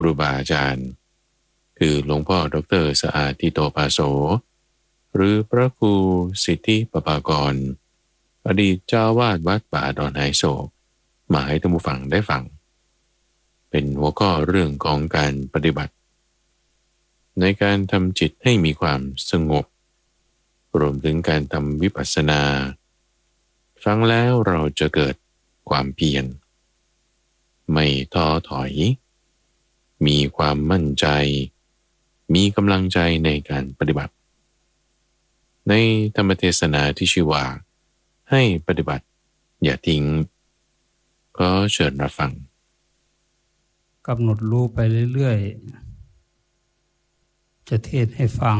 ครูบาอาจารย์คือหลวงพ่อดร.สะอาดทิโตภาโสหรือพระครูสิทธิปภากรอดีตเจ้าวาดวัดป่าดอนไหโศกมาให้ท่านผู้ฟังได้ฟังเป็นหัวข้อเรื่องของการปฏิบัติในการทำจิตให้มีความสงบรวมถึงการทำวิปัสสนาฟังแล้วเราจะเกิดความเพียรไม่ท้อถอยมีความมั่นใจมีกำลังใจในการปฏิบัติในธรรมเทศนาที่ชื่อว่าให้ปฏิบัติอย่าทิ้งก็เชิญรับฟังกำหนดรู้ไปเรื่อยๆจะเทศให้ฟัง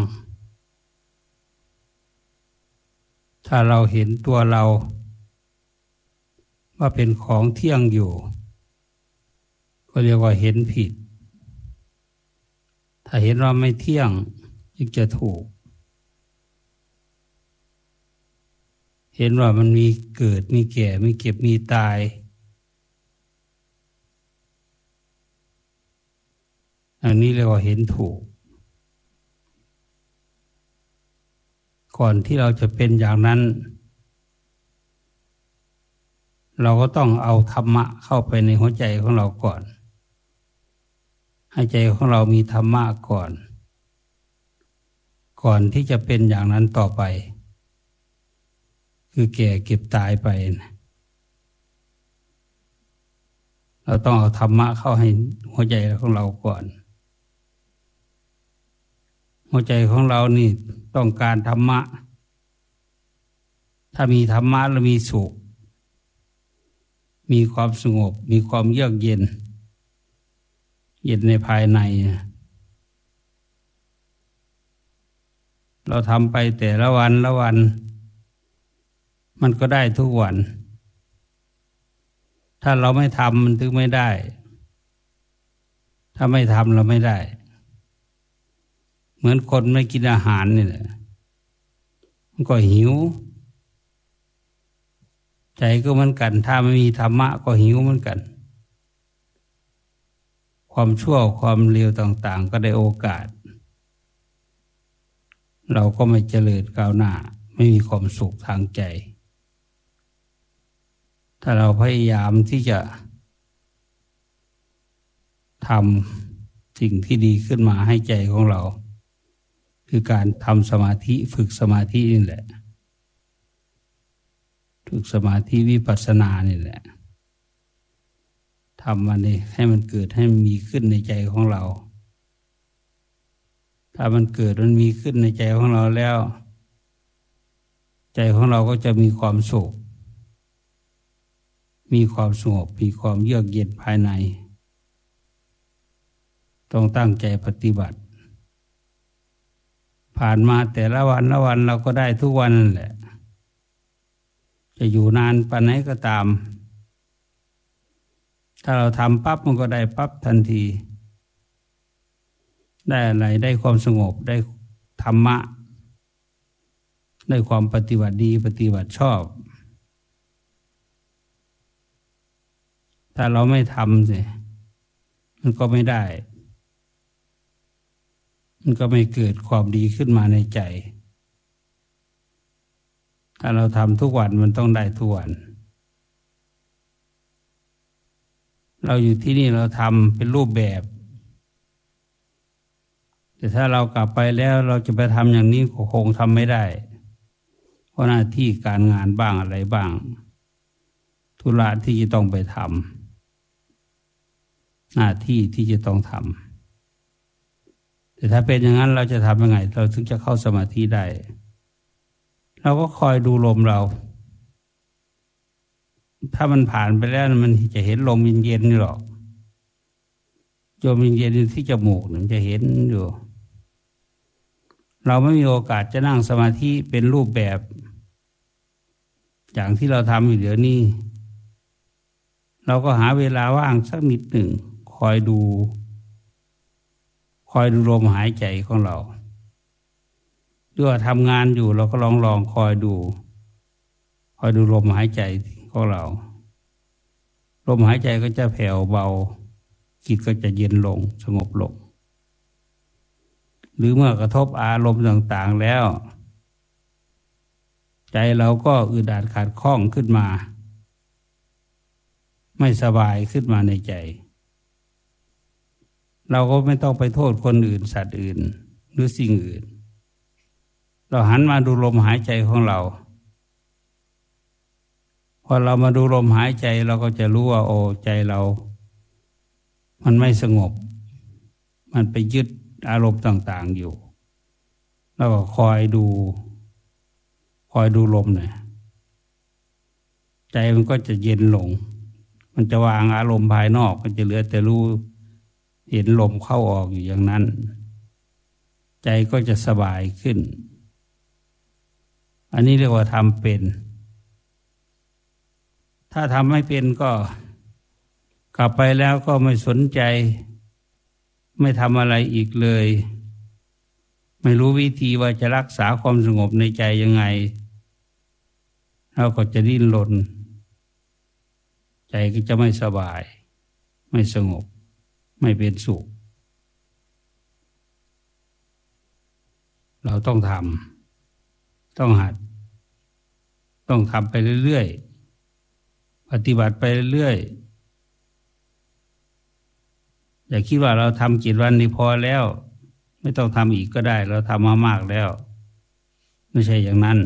ถ้าเราเห็นตัวเราว่าเป็นของเที่ยงอยู่ก็เรียกว่าเห็นผิดถ้าเห็นว่าไม่เที่ยงจึงจะถูกเห็นว่ามันมีเกิดมีแก่มีเก็บมีตายอันนี้เรียกว่าเห็นถูกก่อนที่เราจะเป็นอย่างนั้นเราก็ต้องเอาธรรมะเข้าไปในหัวใจของเราก่อนให้ใจของเรามีธรรมะก่อนที่จะเป็นอย่างนั้นต่อไปคือแก่เก็บตายไปเราต้องเอาธรรมะเข้าให้หัวใจของเราก่อนหัวใจของเรานี่ต้องการธรรมะถ้ามีธรรมะแล้วมีสุขมีความสงบมีความเยือกเย็นในภายในเราทำไปแต่ละวันมันก็ได้ทุกวันถ้าเราไม่ทำมันถึงไม่ได้ถ้าไม่ทำเราไม่ได้เหมือนคนไม่กินอาหารนี่แหละมันก็หิวใจก็เหมือนกันถ้าไม่มีธรรมะก็หิวเหมือนกันความชั่วความเลวต่างๆก็ได้โอกาสเราก็ไม่เจริญก้าวหน้าไม่มีความสุขทางใจถ้าเราพยายามที่จะทำสิ่งที่ดีขึ้นมาให้ใจของเราคือการทำสมาธิฝึกสมาธินี่แหละฝึกสมาธิวิปัสสนานี่แหละทำมันนี่ให้มันเกิดให้มันมีขึ้นในใจของเราถ้ามันเกิดมันมีขึ้นในใจของเราแล้วใจของเราก็จะมีความสุขมีความสงบมีความเยือกเย็นภายในต้องตั้งใจปฏิบัติผ่านมาแต่ละวันเราก็ได้ทุกวันนั่นแหละจะอยู่นานปานไหนก็ตามถ้าเราทำปั๊บมันก็ได้ปั๊บทันทีได้อะไรได้ความสงบได้ธรรมะได้ความปฏิบัติดีปฏิบัติชอบถ้าเราไม่ทำสิมันก็ไม่ได้มันก็ไม่เกิดความดีขึ้นมาในใจถ้าเราทำทุกวันมันต้องได้ทุกวันเราอยู่ที่นี่เราทำเป็นรูปแบบแต่ถ้าเรากลับไปแล้วเราจะไปทำอย่างนี้คงทำไม่ได้เพราะหน้าที่การงานบ้างอะไรบ้างธุระที่จะต้องไปทำหน้าที่ที่จะต้องทำแต่ถ้าเป็นอย่างนั้นเราจะทำยังไงเราถึงจะเข้าสมาธิได้เราก็คอยดูลมเราถ้ามันผ่านไปแล้วมันจะเห็นลมเย็นๆนี่หรอกลมเย็นๆที่จมูกมันจะเห็นอยู่เราไม่มีโอกาสจะนั่งสมาธิเป็นรูปแบบอย่างที่เราทำอยู่เดี๋ยวนี้เราก็หาเวลาว่างสักนิดหนึ่งคอยดูลมหายใจของเราด้วยทำงานอยู่เราก็ลองคอยดูลมหายใจของเราลมหายใจก็จะแผ่วเบาจิตก็จะเย็นลงสงบลงหรือเมื่อกระทบอารมณ์ต่างๆแล้วใจเราก็อึดอัดขัดข้องขึ้นมาไม่สบายขึ้นมาในใจเราก็ไม่ต้องไปโทษคนอื่นสัตว์อื่นหรือสิ่งอื่นเราหันมาดูลมหายใจของเราพอเรามาดูลมหายใจเราก็จะรู้ว่าโอ้ใจเรามันไม่สงบมันไปยึดอารมณ์ต่างๆอยู่แล้วก็คอยดูลมเนี่ยใจมันก็จะเย็นลงมันจะวางอารมณ์ภายนอกมันจะเหลือแต่รู้เห็นลมเข้าออกอยู่อย่างนั้นใจก็จะสบายขึ้นอันนี้เรียกว่าทำเป็นถ้าทำไม่เป็นก็กลับไปแล้วก็ไม่สนใจไม่ทำอะไรอีกเลยไม่รู้วิธีว่าจะรักษาความสงบในใจยังไงเราก็จะดิ้นรนใจก็จะไม่สบายไม่สงบไม่เป็นสุขเราต้องทำต้องหัดต้องทำไปเรื่อยๆปฏิบัติไปเรื่อยๆอย่าคิดว่าเราทำ7 วันนี้พอแล้วไม่ต้องทำอีกก็ได้เราทำมามากแล้วไม่ใช่อย่างนั้น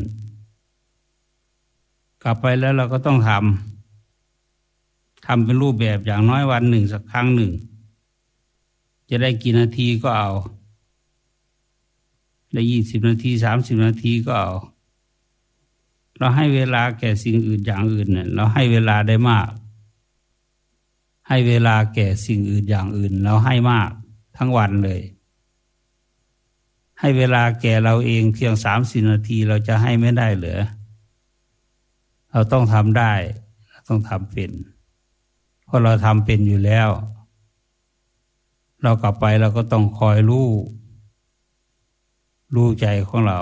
กลับไปแล้วเราก็ต้องทำเป็นรูปแบบอย่างน้อยวันหนึ่งสักครั้งหนึ่งจะได้กี่นาทีก็เอาได้20 นาที30 นาทีก็เอาเราให้เวลาแก่สิ่งอื่นอย่างอื่นเนี่ยเราให้เวลาได้มากให้เวลาแก่สิ่งอื่นอย่างอื่นเราให้มากทั้งวันเลยให้เวลาแก่เราเองเพียง30 นาทีเราจะให้ไม่ได้เหรอเราต้องทำได้ต้องทำเป็นเพราะเราทำเป็นอยู่แล้วเรากลับไปเราก็ต้องคอยรู้ใจของเรา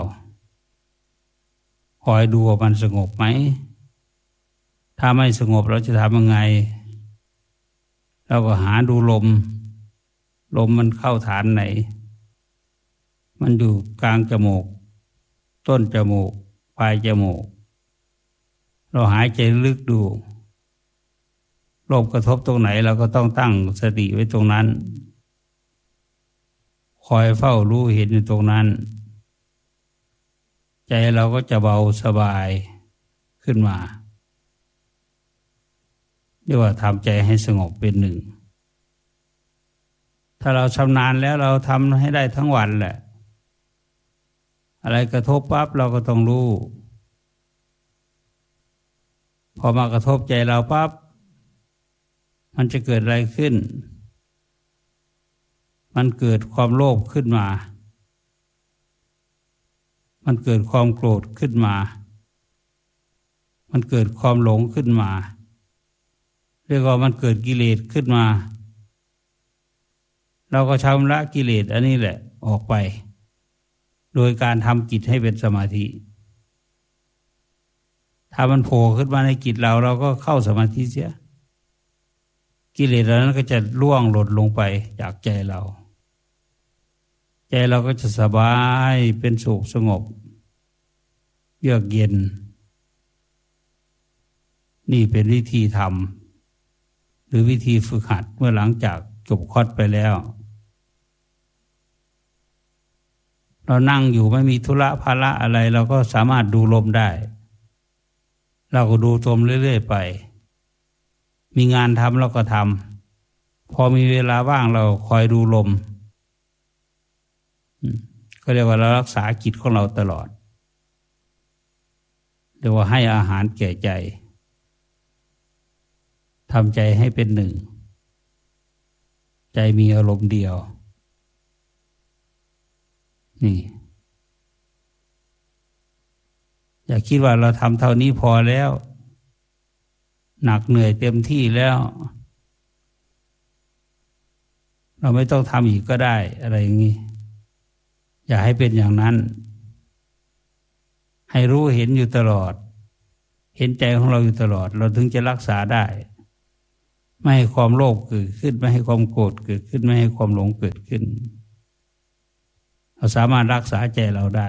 คอยดูว่ามันสงบไหมถ้าไม่สงบเราจะทำยังไงเราก็หาดูลมมันเข้าฐานไหนมันอยู่กลางจมูกต้นจมูกปลายจมูกเราหายใจลึกดูลมกระทบตรงไหนเราก็ต้องตั้งสติไว้ตรงนั้นคอยเฝ้ารู้เห็นอยู่ตรงนั้นใจเราก็จะเบาสบายขึ้นมาเรียกว่าทำใจให้สงบเป็นหนึ่งถ้าเราชำนาญแล้วเราทำให้ได้ทั้งวันแหละอะไรกระทบปั๊บเราก็ต้องรู้พอมากระทบใจเราปั๊บมันจะเกิดอะไรขึ้นมันเกิดความโลภขึ้นมามันเกิดความโกรธขึ้นมามันเกิดความหลงขึ้นมาเรียกว่ามันเกิดกิเลสขึ้นมาเราก็ชำระกิเลสอันนี้แหละออกไปโดยการทำจิตให้เป็นสมาธิถ้ามันโผล่ขึ้นมาในจิตเราก็เข้าสมาธิเสียกิเลสเหล่านั้นก็จะล่วงหล่นลงไปจากใจเราก็จะสบายเป็นสุขสงบเยือกเย็นนี่เป็นวิธีทำหรือวิธีฝึกหัดเมื่อหลังจากจบคอร์สไปแล้วเรานั่งอยู่ไม่มีธุระภาระอะไรเราก็สามารถดูลมได้เราก็ดูลมเรื่อยๆไปมีงานทำเราก็ทำพอมีเวลาว่างเราคอยดูลมก็เรียกว่าเรารักษาจิตของเราตลอดเรียกว่าให้อาหารแก่ใจทำใจให้เป็นหนึ่งใจมีอารมณ์เดียวนี่อย่าคิดว่าเราทำเท่านี้พอแล้วหนักเหนื่อยเต็มที่แล้วเราไม่ต้องทำอีกก็ได้อะไรอย่างนี้อย่าให้เป็นอย่างนั้นให้รู้เห็นอยู่ตลอดเห็นใจของเราอยู่ตลอดเราถึงจะรักษาได้ไม่ให้ความโลภเกิดขึ้นไม่ให้ความโกรธเกิดขึ้นไม่ให้ความหลงเกิดขึ้นเราสามารถรักษาใจเราได้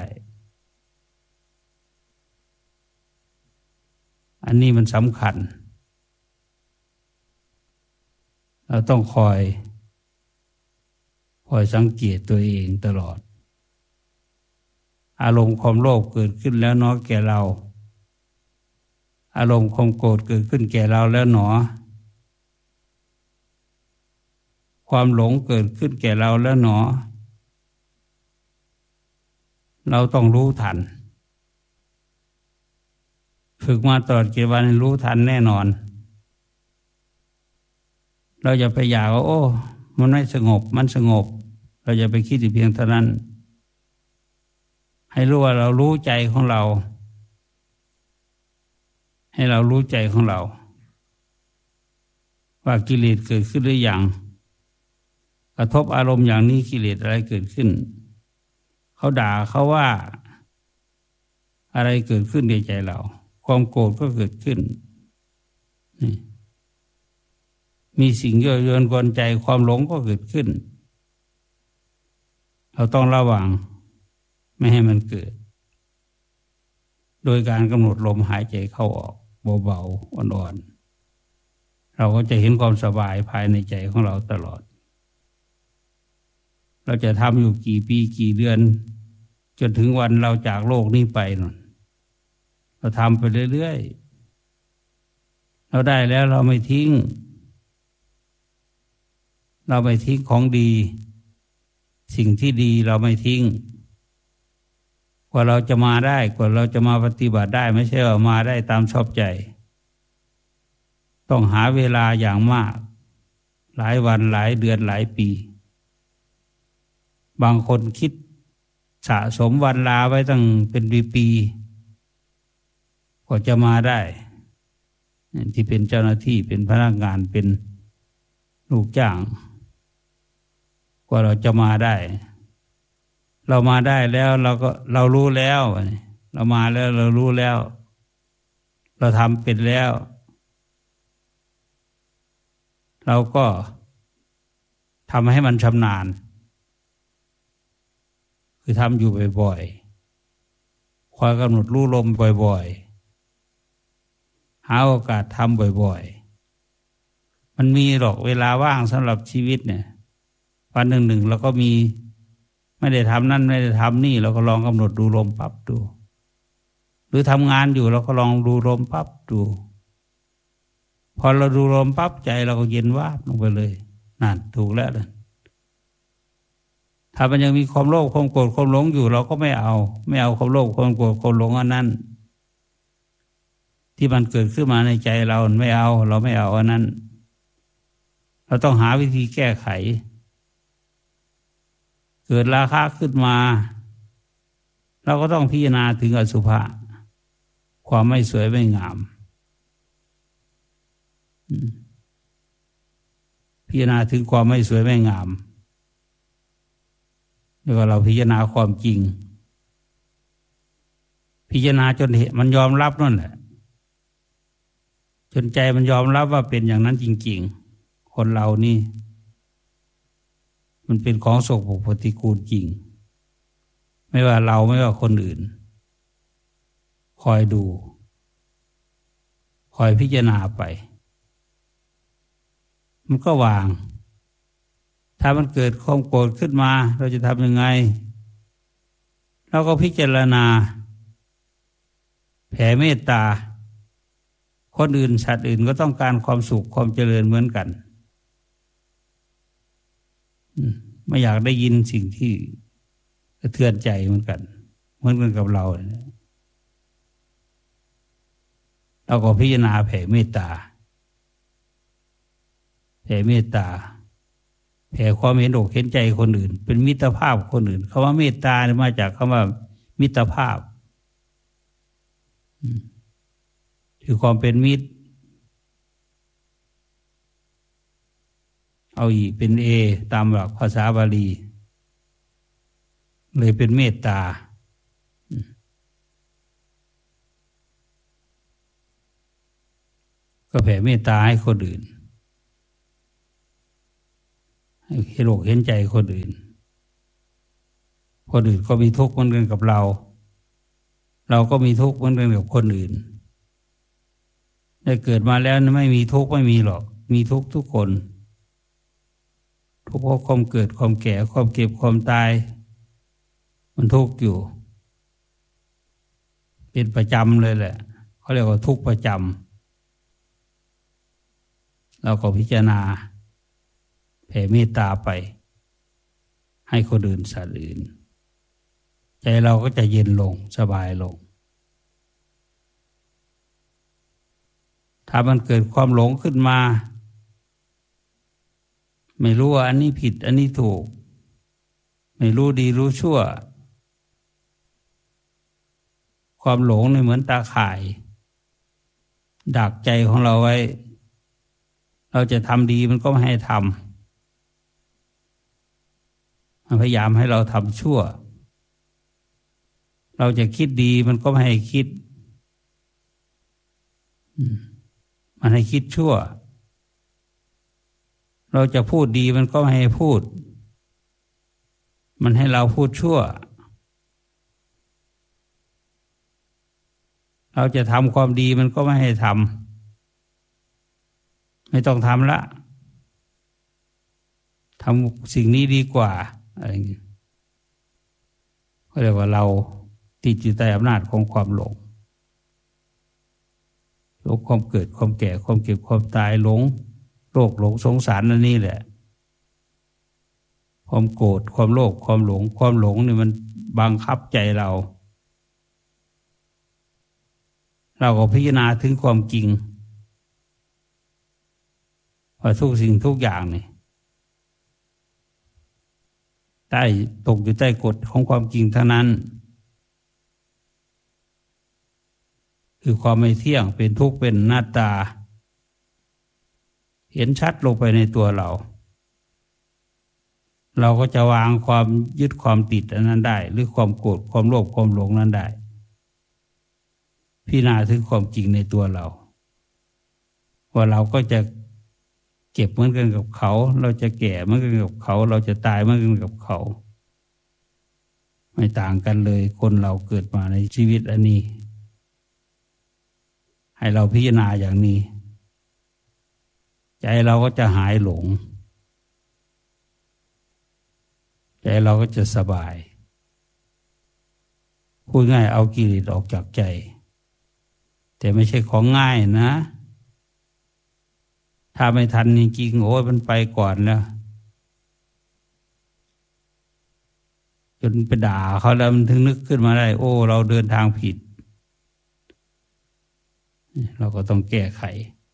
อันนี้มันสำคัญเราต้องคอยสังเกตตัวเองตลอดอารมณ์ความโลภเกิดขึ้นแล้วเนาะแก่เราอารมณ์ความโกรธเกิดขึ้นแก่เราแล้วหนอความหลงเกิดขึ้นแก่เราแล้วหนอเราต้องรู้ทันฝึกมาตลอดกี่วันรู้ทันแน่นอนเราอย่าไปอยากว่าโอ้มันไม่สงบมันสงบเราอย่าไปคิดเพียงเท่านั้นให้รู้ว่าเรารู้ใจของเราให้เรารู้ใจของเราว่ากิเลสเกิดขึ้นหรือยังกระทบอารมณ์อย่างนี้กิเลสอะไรเกิดขึ้นเขาด่าเขาว่าอะไรเกิดขึ้นในใจเราความโกรธก็เกิดขึ้นมีสิ่งยั่วยวนกวนใจความหลงก็เกิดขึ้นเราต้องระวังไม่ให้มันเกิดโดยการกำหนดลมหายใจเข้าออกเบาๆอ่อนๆเราก็จะเห็นความสบายภายในใจของเราตลอดเราจะทำอยู่กี่ปีกี่เดือนจนถึงวันเราจากโลกนี้ไปนั่นเราทำไปเรื่อยๆเราได้แล้วเราไม่ทิ้งของดีสิ่งที่ดีเราไม่ทิ้งกว่าเราจะมาได้กว่าเราจะมาปฏิบัติได้ไม่ใช่ว่ามาได้ตามชอบใจต้องหาเวลาอย่างมากหลายวันหลายเดือนหลายปีบางคนคิดสะสมวันลาไว้ตั้งเป็นปีๆกว่าจะมาได้ที่เป็นเจ้าหน้าที่เป็นพนักงานเป็นลูกจ้างกว่าเราจะมาได้เรามาได้แล้วเรารู้แล้วเรามาแล้วเรารู้แล้วเราทำเป็นแล้วเราก็ทำให้มันชำนาญคือทำอยู่บ่อยๆคอยกำหนดรู้ลมบ่อยๆหาโอกาสทำบ่อยๆมันมีหรอกเวลาว่างสำหรับชีวิตเนี่ยวันหนึ่งเราก็มีไม่ได้ทำนั่นไม่ได้ทำนี่เราก็ลองกำหนดดูลมปั๊บดูหรือทำงานอยู่เราก็ลองดูลมปั๊บดูพอเราดูลมปั๊บใจเราก็เย็นวาบลงไปเลยนั่นถูกแล้วนะถ้ามันยังมีความโลภความโกรธความหลงอยู่เราก็ไม่เอาความโลภความโกรธความหลงอันนั้นที่มันเกิดขึ้นมาในใจเราไม่เอาเราไม่เอาอันนั้นเราต้องหาวิธีแก้ไขเกิดราคะขึ้นมาเราก็ต้องพิจารณาถึงอสุภะความไม่สวยไม่งามพิจารณาถึงความไม่สวยไม่งามแล้วก็เราพิจารณาความจริงพิจารณาจนมันยอมรับนั่นแหละจนใจมันยอมรับว่าเป็นอย่างนั้นจริงๆคนเรานี่มันเป็นของโสโครกปฏิกูลจริงไม่ว่าเราไม่ว่าคนอื่นคอยดูคอยพิจารณาไปมันก็วางถ้ามันเกิดความโกรธขึ้นมาเราจะทำยังไงเราก็พิจารณาแผ่เมตตาคนอื่นสัตว์อื่นก็ต้องการความสุขความเจริญเหมือนกันไม่อยากได้ยินสิ่งที่กระเทือนใจเหมือนกันกับเราเราก็พิจารณาแผ่เมตตาแผ่ความเห็นอกเห็นใจคนอื่นเป็นมิตรภาพคนอื่นคำว่าเมตตาเนี่ยมาจากคำว่ามิตรภาพคือความเป็นมิตรเอาอีเป็นเอตามหลักภาษาบาลีเลยเป็นเมตตาก็แผ่เมตตาให้คนอื่นให้โลกเห็นใจคนอื่นคนอื่นก็มีทุกข์เหมือนกันกับเราเราก็มีทุกข์เหมือนกันกับคนอื่นได้เกิดมาแล้วไม่มีทุกข์ไม่มีหรอกมีทุกข์ทุกคนทุกข์เพราะความเกิดความแก่ความเก็บความตายมันทุกข์อยู่เป็นประจำเลยแหละเขาเรียกว่าทุกข์ประจำเราก็พิจารณาแผ่เมตตาไปให้คนอื่นสัตว์อื่นใจเราก็จะเย็นลงสบายลงถ้ามันเกิดความหลงขึ้นมาไม่รู้ว่าอันนี้ผิดอันนี้ถูกไม่รู้ดีรู้ชั่วความหลงเนี่ยเหมือนตาข่ายดักใจของเราไว้เราจะทำดีมันก็ไม่ให้ทำมันพยายามให้เราทำชั่วเราจะคิดดีมันก็ไม่ให้คิดมันให้คิดชั่วเราจะพูดดีมันก็ไม่ให้พูดมันให้เราพูดชั่วเราจะทำความดีมันก็ไม่ให้ทำไม่ต้องทำละทำสิ่งนี้ดีกว่าอะไรอย่างนี้ก็เรียกว่าเราติดอยู่ใต้อำนาจของความหลงความเกิดความแก่ความเก็บความตายหลงโลภหลงสงสารนั่นนี่แหละความโกรธความโลภความหลงนี่มันบังคับใจเราก็พิจารณาถึงความจริงว่าทุกสิ่งทุกอย่างนี่ตกอยู่ใต้กฎของความจริงเท่านั้นคือความไม่เที่ยงเป็นทุกข์เป็นอนัตตาเห็นชัดลงไปในตัวเราก็จะวางความยึดความติดอันนั้นได้หรือความโกรธความโลภความหลงนั้นได้พิจารณาถึงความจริงในตัวเราว่าเราก็จะเก็บเหมือนกันกับเขาเราจะแก่เหมือนกันกับเขาเราจะตายเหมือนกันกับเขาไม่ต่างกันเลยคนเราเกิดมาในชีวิตอันนี้ให้เราพิจารณาอย่างนี้ใจเราก็จะหายหลงใจเราก็จะสบายพูดง่ายเอากิเลสออกจากใจแต่ไม่ใช่ของง่ายนะถ้าไม่ทันจริงๆโอ้ยมันไปก่อนแล้วจนไปด่าเขาแล้วมันถึงนึกขึ้นมาได้โอ้เราเดินทางผิดเราก็ต้องแก้ไข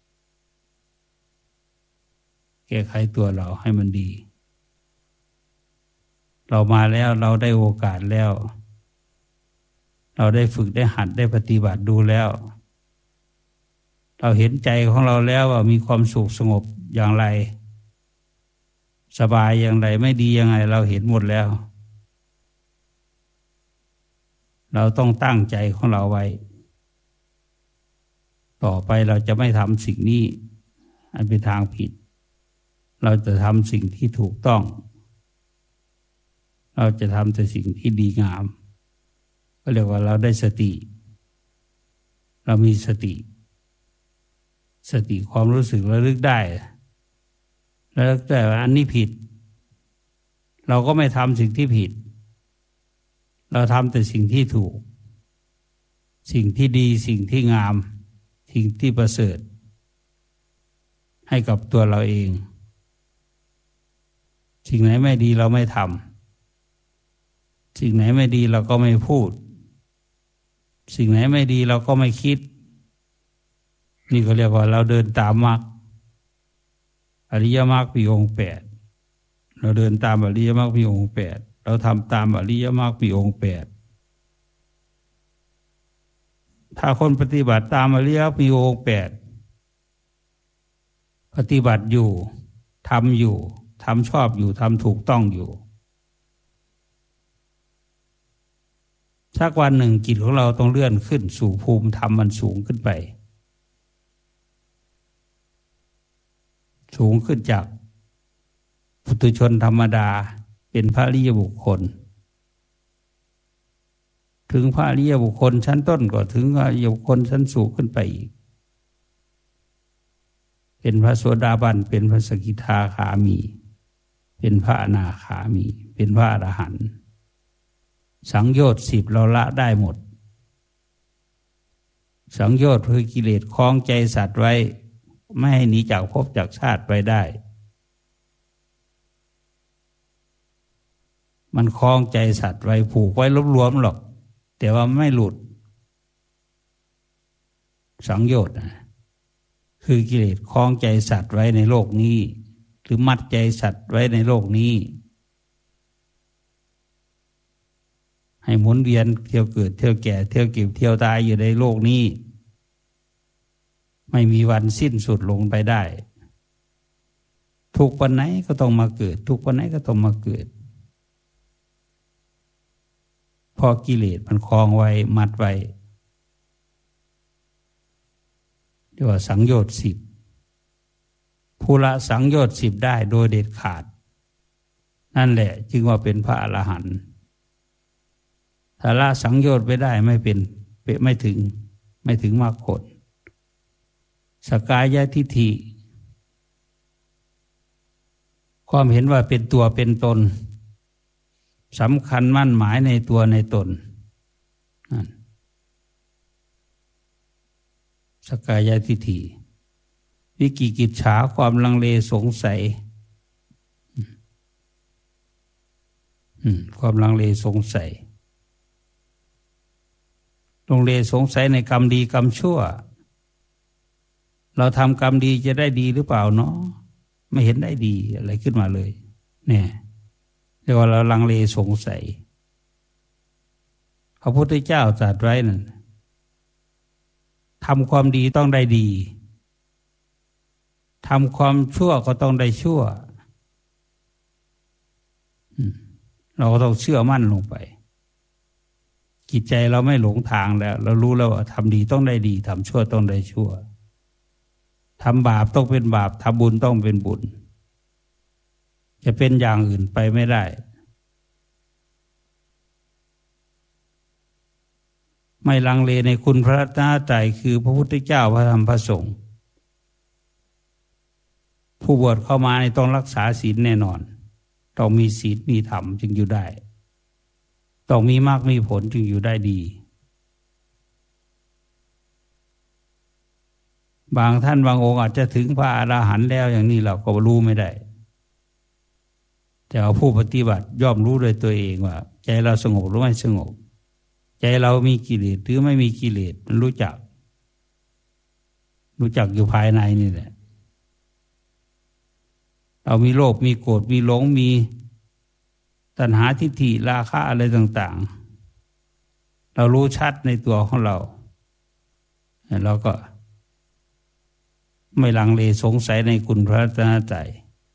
ตัวเราให้มันดีเรามาแล้วเราได้โอกาสแล้วเราได้ฝึกได้หัดได้ปฏิบัติดูแล้วเราเห็นใจของเราแล้วว่ามีความสุขสงบอย่างไรสบายอย่างไรไม่ดียังไงเราเห็นหมดแล้วเราต้องตั้งใจของเราไว้ต่อไปเราจะไม่ทำสิ่งนี้อันเป็นทางผิดเราจะทำสิ่งที่ถูกต้องเราจะทำแต่สิ่งที่ดีงามก็เรียกว่าเราได้สติเรามีสติความรู้สึกระลึกได้แล้วแต่ว่าอันนี้ผิดเราก็ไม่ทำสิ่งที่ผิดเราทำแต่สิ่งที่ถูกสิ่งที่ดีสิ่งที่งามสิ่งที่ประเสริฐให้กับตัวเราเองสิ่งไหนไม่ดีเราไม่ทำสิ่งไหนไม่ดีเราก็ไม่พูดสิ่งไหนไม่ดีเราก็ไม่คิดนี่เขาเรียกว่าเราเดินตามมรรคอริยมรรคมีองค์8เราเดินตามอริยมรรคมีองค์8เราทำตามอริยมรรคมีองค์8ถ้าคนปฏิบัติตามอริยมรรคมีองค์8ปฏิบัติอยู่ทำอยู่ทำชอบอยู่ทำถูกต้องอยู่สักวันหนึ่งจิตของเราต้องเลื่อนขึ้นสู่ภูมิธรรมมันสูงขึ้นไปสูงขึ้นจากปุถุชนธรรมดาเป็นพระอริยบุคคลถึงพระอริยบุคคลชั้นต้นก็ถึงพระอริยบุคคลชั้นสูงขึ้นไปอีกเป็นพระโสดาบันเป็นพระสกิทาคามีเป็นพระอนาคามีเป็นพระอรหันต์สังโยชน์10เราละได้หมดสังโยชน์คือกิเลสคล้องใจสัตว์ไว้ไม่ให้หนีจากภพจากชาติไปได้มันคล้องใจสัตว์ไว้ผูกไว้รวมๆหรอกแต่ว่าไม่หลุดสังโยชน์คือกิเลสคล้องใจสัตว์ไว้ในโลกนี้หรือมัดใจสัตว์ไว้ในโลกนี้ให้หมุนเวียนเที่ยวเกิดเที่ยวแก่เที่ยวเก็บเที่ยวตายอยู่ในโลกนี้ไม่มีวันสิ้นสุดลงไปได้ทุกวันไหนก็ต้องมาเกิดทุกวันไหนก็ต้องมาเกิดพอกิเลสมันคล้องไว้มัดไว้เรียกว่าสังโยชน์10ผู้ละสังโยชน์10ได้โดยเด็ดขาดนั่นแหละจึงว่าเป็นพระอรหันต์ถ้าละสังโยชน์ไปได้ไม่ถึงมรรคผลสกายทิฏฐิความเห็นว่าเป็นตัวเป็นตนสำคัญมั่นหมายในตัวในตนสกายทิฏฐิวิกิกิจฉาความลังเลสงสัยความลังเลสงสัยลังเลสงสัยในกรรมดีกรรมชั่วเราทำกรรมดีจะได้ดีหรือเปล่าเนาะไม่เห็นได้ดีอะไรขึ้นมาเลยเนี่ยเรียกว่าเราลังเลสงสัยพระพุทธเจ้าตรัสไว้นั่นทำความดีต้องได้ดีทำความชั่วก็ต้องได้ชั่วเราก็ต้องเชื่อมั่นลงไปจิตใจเราไม่หลงทางแล้วเรารู้แล้วว่าทำดีต้องได้ดีทำชั่วต้องได้ชั่วทำบาปต้องเป็นบาปทำบุญต้องเป็นบุญจะเป็นอย่างอื่นไปไม่ได้ไม่ลังเลในคุณพระรัตนตรัยคือพระพุทธเจ้าพระธรรมพระสงฆ์ผู้บวชเข้ามาในต้องรักษาศีลแน่นอนต้องมีศีลมีธรรมจึงอยู่ได้ต้องมีมรรคมีผลจึงอยู่ได้ดีบางท่านบางองค์อาจจะถึงพระอรหันต์แล้วอย่างนี้เราก็รู้ไม่ได้แต่ผู้ปฏิบัติย่อมรู้โดยตัวเองว่าใจเราสงบหรือไม่สงบใจเรามีกิเลสหรือไม่มีกิเลสมันรู้จักอยู่ภายในนี่แหละเรามีโลภมีโกรธมีหลงมีตัณหาทิฏฐิราคะอะไรต่างๆเรารู้ชัดในตัวของเราเราก็ไม่ลังเลสงสัยในคุณพระรัตนตรัย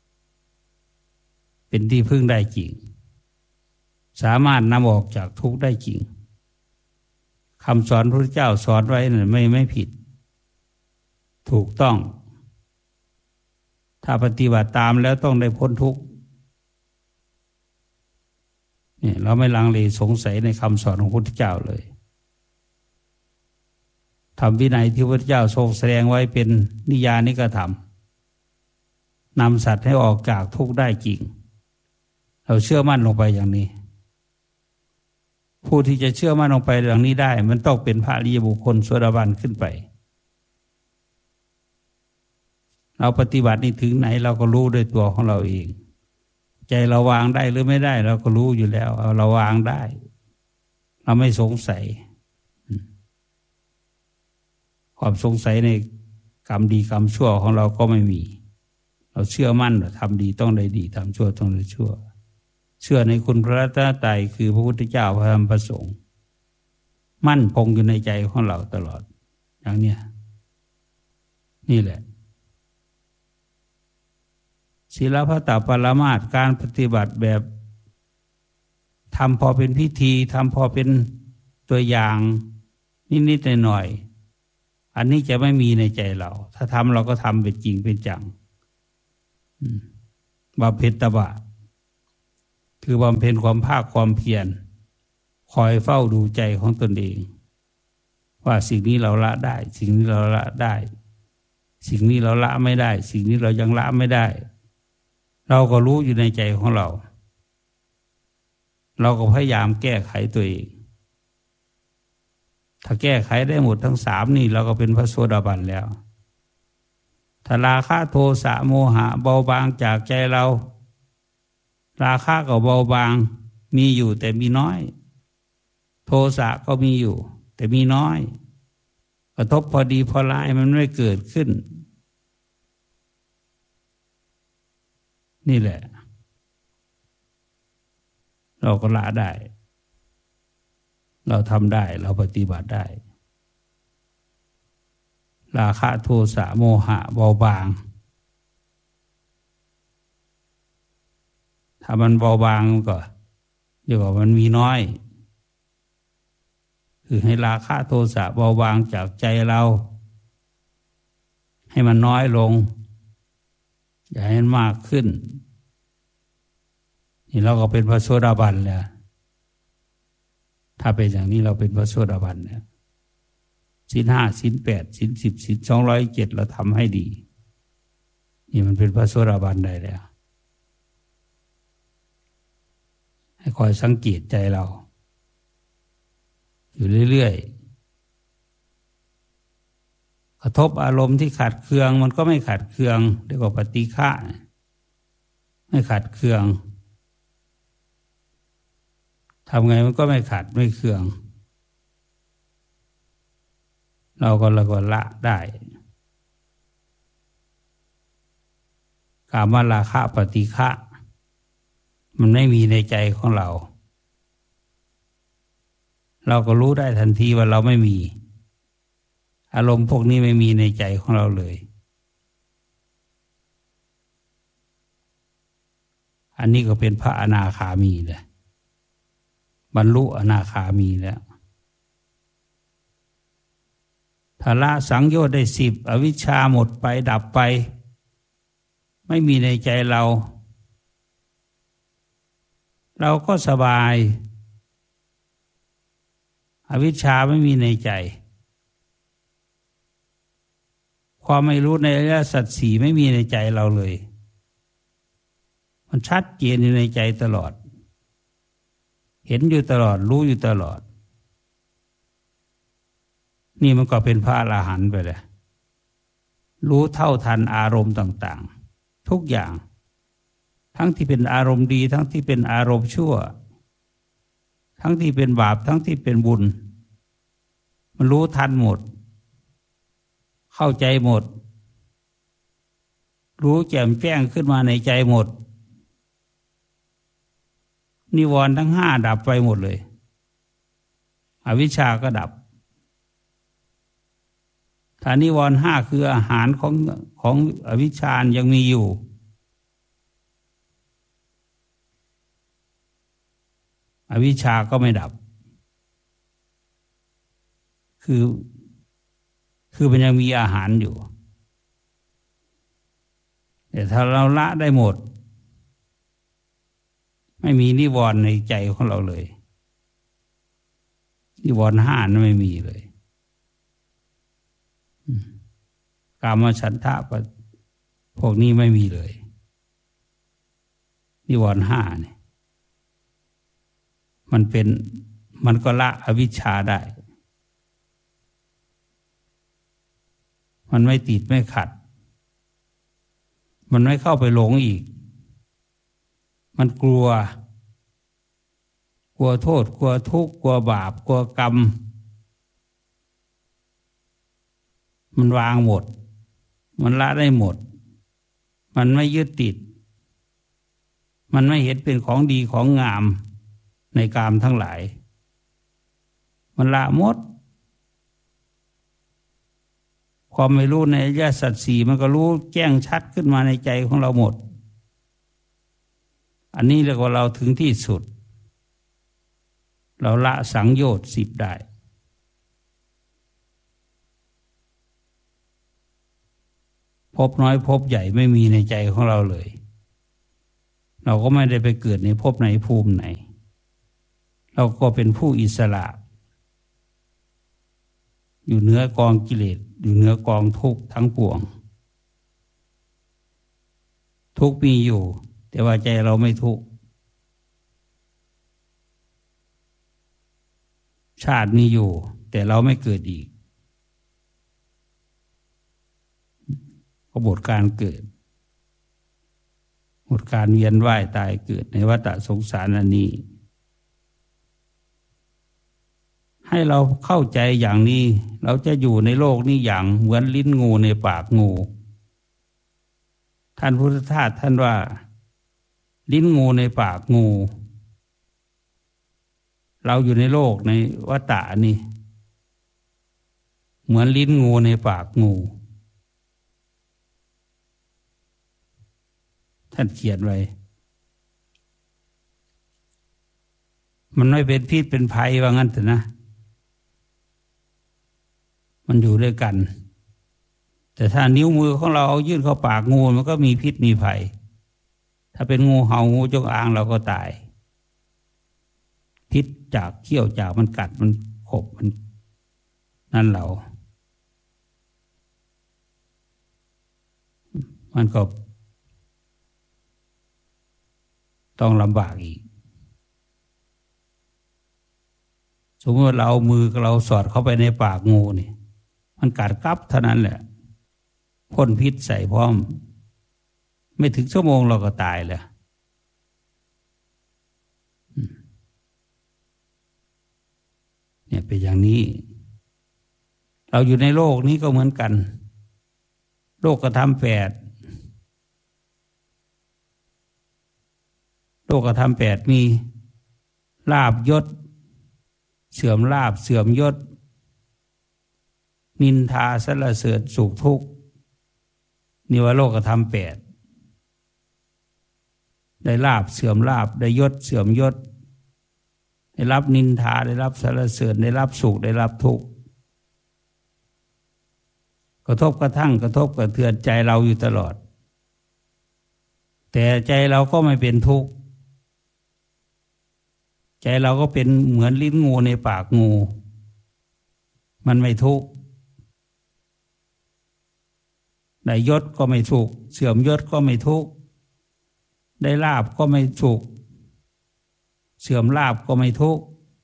เป็นที่พึ่งได้จริงสามารถนำออกจากทุกข์ได้จริงคำสอนพระพุทธเจ้าสอนไว้นั้นไม่ผิดถูกต้องถ้าปฏิบัติตามแล้วต้องได้พ้นทุกข์เนี่ยเราไม่ลังเลสงสัยในคำสอนของพระพุทธเจ้าเลยธรรมวินัยที่พระพุทธเจ้าทรงแสดงไว้เป็นนิยานิกธรรมนำสัตว์ให้ออกจากทุกข์ได้จริงเราเชื่อมั่นลงไปอย่างนี้ผู้ที่จะเชื่อมั่นลงไปอย่างนี้ได้มันต้องเป็นพระอริยบุคคลโสดาบันขึ้นไปเราปฏิบัตินี่ถึงไหนเราก็รู้ด้วยตัวของเราเองใจเราวางได้หรือไม่ได้เราก็รู้อยู่แล้วเราวางได้เราไม่สงสัยความสงสัยในกรรมดีกรรมชั่วของเราก็ไม่มีเราเชื่อมั่นว่าทำดีต้องได้ดีทำชั่วต้องได้ชั่วเชื่อในคุณพระรัตนตรัยคือพระพุทธเจ้าพระธรรมพระสงฆ์มั่นคงอยู่ในใจของเราตลอดอย่างเนี้ยนี่แหละศีลพัตตปรมาสน์การปฏิบัติแบบทำพอเป็นพิธีทำพอเป็นตัวอย่างนิดๆหน่อยๆอันนี้จะไม่มีในใจเราถ้าทำเราก็ทำเป็นจริงเป็นจังบำเพ็ญตบะคือบำเพ็ญความภาคความเพียรคอยเฝ้าดูใจของตนเองว่าสิ่งนี้เราละได้สิ่งนี้เราละได้สิ่งนี้เราละไม่ได้สิ่งนี้เรายังละไม่ได้เราก็รู้อยู่ในใจของเราเราก็พยายามแก้ไขตัวเองถ้าแก้ไขได้หมดทั้งสามนี่เราก็เป็นพระโสดาบันแล้วถ้าราคะโทสะโมหะเบาบางจากใจเราราคะก็เบาบางมีอยู่แต่มีน้อยโทสะก็มีอยู่แต่มีน้อยกระทบพอดีพอร้ายมันไม่เกิดขึ้นนี่แหละเราก็ละได้เราทำได้เราปฏิบัติได้ราคะโทสะโมหะเบาบางถ้ามันเบาบางก็เรียกว่ามันมีน้อยคือให้ราคะโทสะเบาบางจากใจเราให้มันน้อยลงอย่าให้มันมากขึ้นนี่เราก็เป็นพระโสดาบันแล้วถ้าเป็นอย่างนี้เราเป็นพระโสดาบันแล้วศีล 5ศีล 8ศีล 10ศีล207เราทำให้ดีนี่มันเป็นพระโสดาบันได้แล้วให้คอยสังเกตใจเราอยู่เรื่อยๆกระทบอารมณ์ที่ขัดเคืองมันก็ไม่ขัดเคืองเรียกว่าปฏิฆะไม่ขัดเคืองทำไงมันก็ไม่ขัดไม่เคืองเราก็ละได้กามราคะปฏิฆะมันไม่มีในใจของเราเราก็รู้ได้ทันทีว่าเราไม่มีอารมณ์พวกนี้ไม่มีในใจของเราเลยอันนี้ก็เป็นพระอนาคามีเลยบรรลุอนาคามีแล้วถ้าละสังโยชน์ได้10อวิชชาหมดไปดับไปไม่มีในใจเราก็สบายอวิชชาไม่มีในใจความไม่รู้ในอริยสัจสี่ไม่มีในใจเราเลยมันชัดเจนอยู่ในใจตลอดเห็นอยู่ตลอดรู้อยู่ตลอดนี่มันก็เป็นพระอรหันต์ไปเลยรู้เท่าทันอารมณ์ต่างๆทุกอย่างทั้งที่เป็นอารมณ์ดีทั้งที่เป็นอารมณ์ชั่วทั้งที่เป็นบาปทั้งที่เป็นบุญมันรู้ทันหมดเข้าใจหมดรู้แจ่มแจ้งขึ้นมาในใจหมดนิวรณ์ทั้ง5ดับไปหมดเลยอวิชชาก็ดับถ้านิวรณ์5คืออาหารของอวิชชายังมีอยู่อวิชชาก็ไม่ดับคือมันยังมีอาหารอยู่แต่ถ้าเราละได้หมดไม่มีนิวรณ์ในใจของเราเลยนิวรณ์5นั้นไม่มีเลยกามฉันทะพวกนี้ไม่มีเลยนิวรณ์5เนี่ยมันก็ละอวิชชาได้มันไม่ติดไม่ขัดมันไม่เข้าไปหลงอีกมันกลัวโทษกลัวทุกข์กลัวบาปกลัวกรรมมันวางหมดมันละได้หมดมันไม่ยึดติดมันไม่เห็นเป็นของดีของงามในกามทั้งหลายมันละหมดความไม่รู้ในอริยสัจสี่มันก็รู้แจ้งชัดขึ้นมาในใจของเราหมดอันนี้เรียกว่าเราถึงที่สุดเราละสังโยชน์10ได้ภพน้อยภพใหญ่ไม่มีในใจของเราเลยเราก็ไม่ได้ไปเกิดในภพไหนภูมิไหนเราก็เป็นผู้อิสระอยู่เหนือกองกิเลสอยู่เหนือกองทุกข์ทั้งปวงทุกข์มีอยู่แต่ว่าใจเราไม่ทุกข์ชาติมีอยู่แต่เราไม่เกิดอีกก็บทการเกิดบทการเวียนว่ายตายเกิดในวัฏสงสารอันนี้ให้เราเข้าใจอย่างนี้เราจะอยู่ในโลกนี้อย่างเหมือนลิ้นงูในปากงูท่านพุทธทาสท่านว่าลิ้นงูในปากงูเราอยู่ในโลกในวัฏฏะนี่เหมือนลิ้นงูในปากงูท่านเขียนไว้มันไม่เป็นพิษเป็นภัยว่างั้นเถอะนะมันอยู่ด้วยกันแต่ถ้านิ้วมือของเราเอายื่นเข้าปากงูมันก็มีพิษมีภัยถ้าเป็นงูเห่างูจงอางเราก็ตายพิษจากเขี้ยวจากมันกัดมันขบมันนั่นมันก็ต้องลำบากอีกสมมติเราเอามือเราสอดเข้าไปในปากงูนี่มันกัดกั๊บเท่านั้นแหละพ่นพิษใส่พร้อมไม่ถึงชั่วโมงเราก็ตายเลยเนี่ยเป็นอย่างนี้เราอยู่ในโลกนี้ก็เหมือนกันโลกธรรม 8โลกธรรม 8มีลาภยศเสื่อมลาภเสื่อมยศนินทาสรรเสริญสุขทุกข์นี่ว่าโลกธรรม 8ได้ลาภเสื่อมลาภได้ยศเสื่อมยศได้รับนินทาได้รับสรรเสริญได้รับสุขได้รับทุกข์กระทบกระทั่งกระทบกระเทือนใจเราอยู่ตลอดแต่ใจเราก็ไม่เป็นทุกข์ใจเราก็เป็นเหมือนลิ้นงูในปากงูมันไม่ทุกข์ได้ยศก็ไม่ทุกข์เสื่อมยศก็ไม่ทุกข์ได้ลาภก็ไม่ทุกข์เสื่อมลาภก็ไม่ทุกข์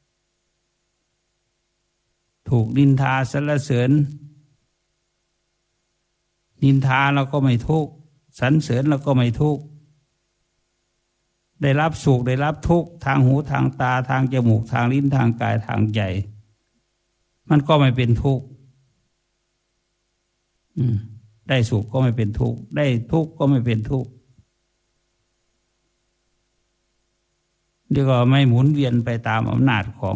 ถูกนินทาสรรเสริญนินทาเราก็ไม่ทุกข์สรรเสริญเราก็ไม่ทุกข์ได้รับสุขได้รับทุกข์ทางหูทางตาทางจมูกทางลิ้นทางกายทางใจมันก็ไม่เป็นทุกข์ได้สุขก็ไม่เป็นทุกข์ได้ทุกข์ก็ไม่เป็นทุกข์เดี๋ยวก็ไม่หมุนเวียนไปตามอำนาจของ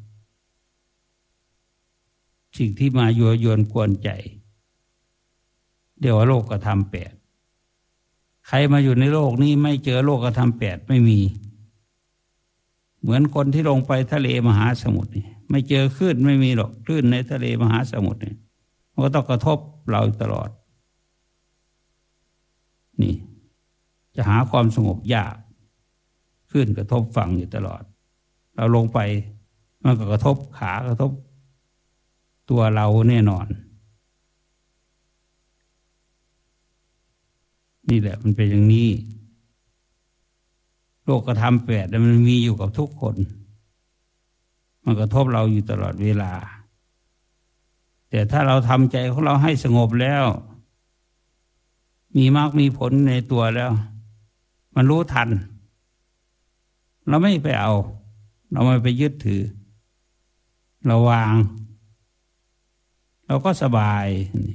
สิ่งที่มายั่วยวนกวนใจเดี๋ยวว่าโลกธรรม 8ใครมาอยู่ในโลกนี้ไม่เจอโลกธรรม 8ไม่มีเหมือนคนที่ลงไปทะเลมหาสมุทรนี่ไม่เจอคลื่นไม่มีหรอกคลื่นในทะเลมหาสมุทรนี่มันก็ต้องกระทบเราตลอดนี่จะหาความสงบยากคลื่นกระทบฝั่งอยู่ตลอดเราลงไปมันก็กระทบขากระทบตัวเราแน่นอนนี่แหละมันเป็นอย่างนี้โลกธรรม 8มันมีอยู่กับทุกคนมันกระทบเราอยู่ตลอดเวลาแต่ถ้าเราทำใจของเราให้สงบแล้วมีมรรคมีผลในตัวแล้วมันรู้ทันเราไม่ไปเอาเราไม่ไปยึดถือเราวางเราก็สบาย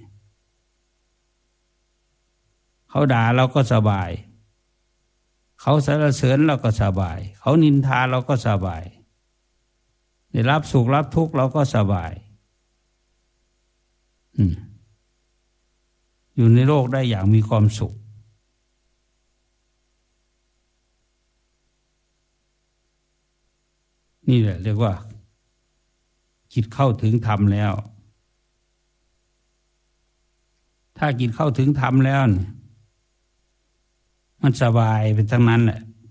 เขาด่าเราก็สบายเขาสรรเสริญเราก็สบายเขานินทาเราก็สบายได้รับสุขรับทุกข์เราก็สบายอยู่ในโลกได้อย่างมีความสุขนี่แหละเรียกว่าจิตเข้าถึงธรรมแล้วถ้าจิตเข้าถึงธรรมแล้วมันสบายไปทั้งนั้นแหละ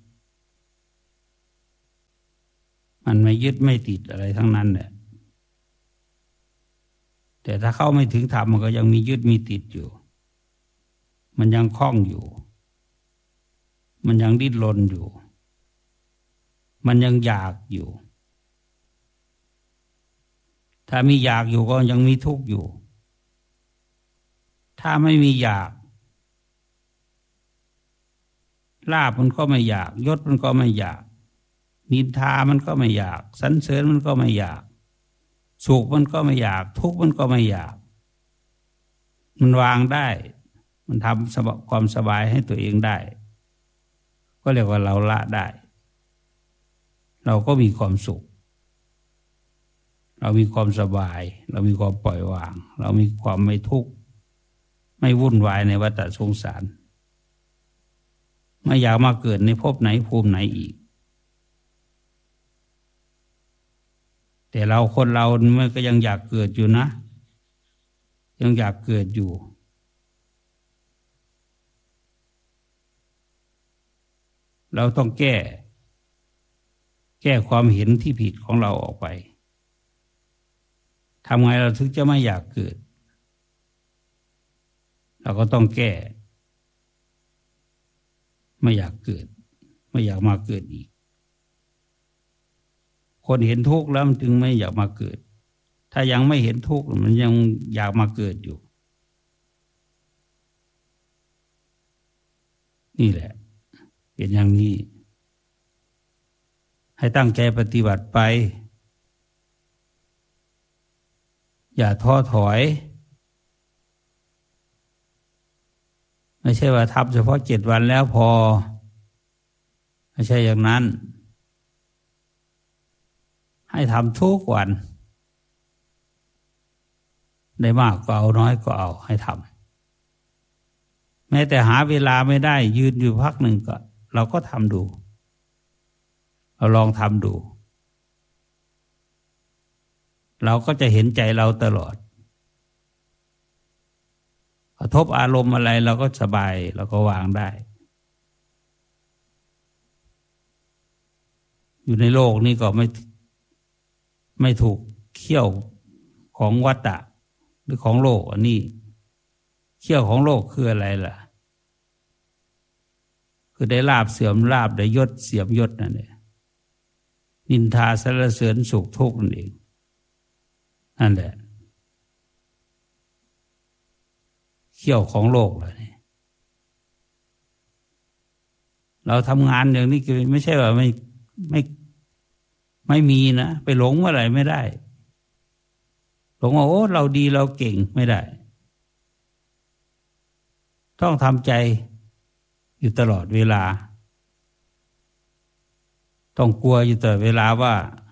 มันไม่ยึดไม่ติดอะไรทั้งนั้นเนี่ยแต่ถ้าเข้าไม่ถึงธรรมมันก็ยังมียึดมีติดอยู่มันยังคล้องอยู่มันยังดิ้นรนอยู่มันยังอยากอยู่ถ้ามีอยากอยู่ก็ยังมีทุกข์อยู่ถ้าไม่มีอยากลาภมันก็ไม่อยากยศมันก็ไม่อยากนินทามันก็ไม่อยากสรรเสริญมันก็ไม่อยากสุขมันก็ไม่อยากทุกข์มันก็ไม่อยากมันวางได้มันทำความสบายให้ตัวเองได้ก็เรียกว่าเราละได้เราก็มีความสุขเรามีความสบายเรามีความปล่อยวางเรามีความไม่ทุกข์ไม่วุ่นวายในวัฏสงสารไม่อยากมาเกิดในภพไหนภูมิไหนอีกแต่เราคนเรามันก็ยังอยากเกิดอยู่นะยังอยากเกิดอยู่เราต้องแก้ความเห็นที่ผิดของเราออกไปทำไงเราถึงจะไม่อยากเกิดเราก็ต้องแก้ไม่อยากเกิดไม่อยากมาเกิดอีกคนเห็นทุกข์แล้วมันจึงไม่อยากมาเกิดถ้ายังไม่เห็นทุกข์มันยังอยากมาเกิดอยู่นี่แหละเป็นอย่างนี้ให้ตั้งใจปฏิบัติไปอย่าท้อถอยไม่ใช่ว่าทำเฉพาะ7 วันแล้วพอไม่ใช่อย่างนั้นให้ทำทุกวันได้มากก็เอาน้อยก็เอาให้ทำแม้แต่หาเวลาไม่ได้ยืนอยู่พักหนึ่งก็เราก็ทำดูเราลองทำดูเราก็จะเห็นใจเราตลอดกระทบอารมณ์อะไรเราก็สบายเราก็วางได้อยู่ในโลกนี้ก็ไม่ถูกเขี้ยวของวัฏฏะหรือของโลกอันนี้เขี้ยวของโลกคืออะไรล่ะคือได้ลาภเสื่อมลาภได้ยศเสื่อมยศนั่นเองนินทาสรรเสริญสุขทุกข์นั่นเองนั่นแหละเขี้ยวของโลกเลยเราทำงานอย่างนี้คือไม่ใช่ว่าไม่มีนะไปหลงเมื่อไหร่ไม่ได้หลงว่าโอ้เราดีเราเก่งไม่ได้ต้องทำใจอยู่ตลอดเวลาต้องกลัวอยู่ตลอดเวลาว่า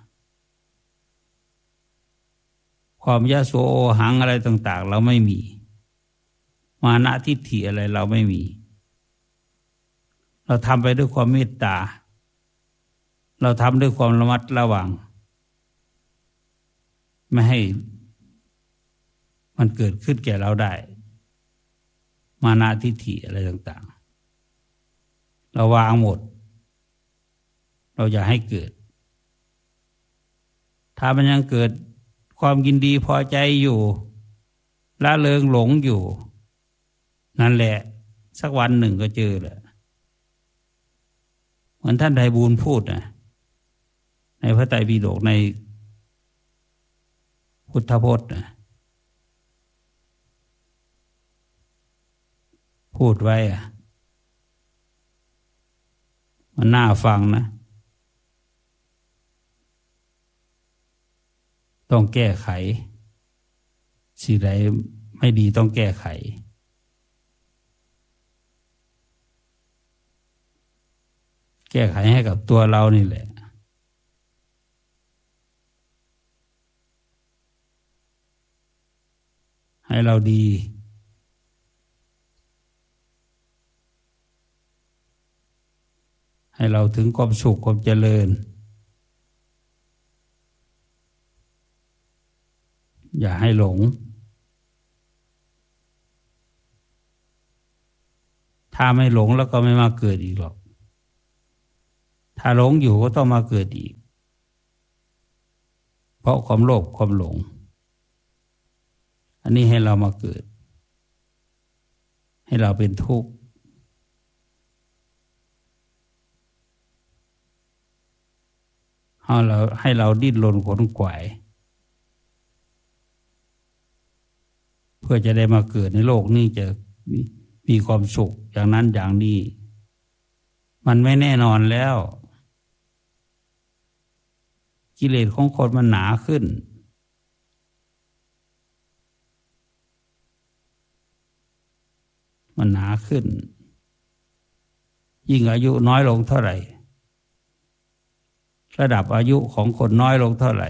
ความยโสโอหังอะไรต่างๆเราไม่มีมานะทิฏฐิอะไรเราไม่มีเราทำไปด้วยความเมตตาเราทำด้วยความระมัดระวังไม่ให้มันเกิดขึ้นแก่เราได้มานะทิฏฐิอะไรต่างๆเราวางหมดเราอย่าให้เกิดถ้ามันยังเกิดความยินดีพอใจอยู่ละเริงหลงอยู่นั่นแหละสักวันหนึ่งก็เจอแหละเหมือนท่านไพบูลย์พูดนะในพระไตรปิฎกในพุทธพจน์นะพูดไว้มันน่าฟังนะต้องแก้ไขสิ่งใดไม่ดีต้องแก้ไขให้กับตัวเรานี่แหละให้เราดีให้เราถึงความสุขความเจริญอย่าให้หลงถ้าไม่หลงแล้วก็ไม่มาเกิดอีกหรอกถ้าหลงอยู่ก็ต้องมาเกิดอีกเพราะความโลภความหลงอันนี้ให้เรามาเกิดให้เราเป็นทุกข์ให้เราดิ้นรนขวนขวายเพื่อจะได้มาเกิดในโลกนี้จะมีความสุขอย่างนั้นอย่างนี้มันไม่แน่นอนแล้วกิเลสของคนมันหนาขึ้นมันหนาขึ้นยิ่งอายุน้อยลงเท่าไหร่ระดับอายุของคนน้อยลงเท่าไหร่